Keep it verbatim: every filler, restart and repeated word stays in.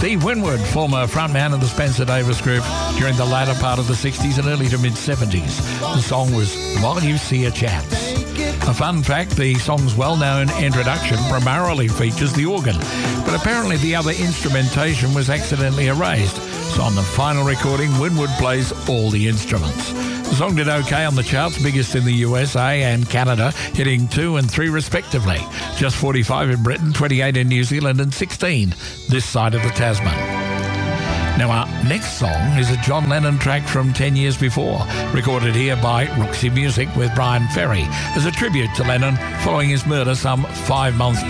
Steve Winwood, former frontman of the Spencer Davis Group during the latter part of the sixties and early to mid-seventies. The song was While You See a Chance. A fun fact, the song's well-known introduction primarily features the organ, but apparently the other instrumentation was accidentally erased. So on the final recording, Winwood plays all the instruments. The song did okay on the charts, biggest in the U S A and Canada, hitting two and three respectively. Just forty-five in Britain, twenty-eight in New Zealand and sixteen this side of the Tasman. Now our next song is a John Lennon track from ten years before, recorded here by Roxy Music with Brian Ferry as a tribute to Lennon following his murder some five months